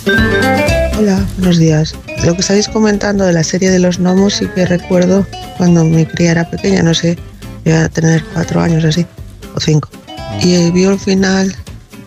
Hola, buenos días. Lo que estáis comentando de la serie de los gnomos sí que recuerdo cuando mi cría era pequeña, no sé, iba a tener 4 años así, o 5. Y vi el final